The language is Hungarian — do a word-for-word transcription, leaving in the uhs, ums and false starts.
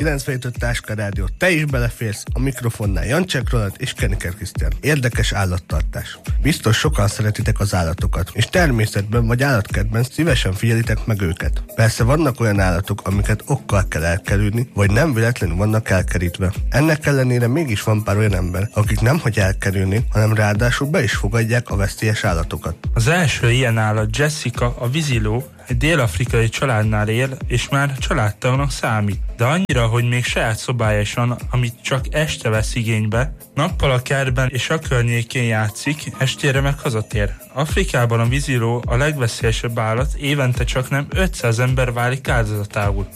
kilencvenhét öt Táska Rádió, te is beleférsz, a mikrofonnál Jancsek Roland és Keniker Krisztián. Érdekes állattartás. Biztos sokan szeretitek az állatokat, és természetben vagy állatkertben szívesen figyelitek meg őket. Persze vannak olyan állatok, amiket okkal kell elkerülni, vagy nem véletlenül vannak elkerítve. Ennek ellenére mégis van pár olyan ember, akik nem hagy elkerülni, hanem ráadásul be is fogadják a veszélyes állatokat. Az első ilyen állat Jessica, a víziló, egy dél-afrikai családnál él, és már családtagnak számít. De annyira, hogy még saját szobája is van, amit csak este vesz igénybe, nappal a kertben és a környékén játszik, estére meg hazatér. Afrikában a víziló a legveszélyesebb állat, évente csak nem ötszáz ember válik áldozatául.